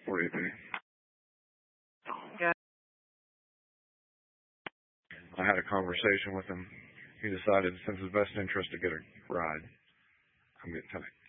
What do you think? Yeah. I had a conversation with him. He decided it's in his best interest to get a ride. I'm getting tight.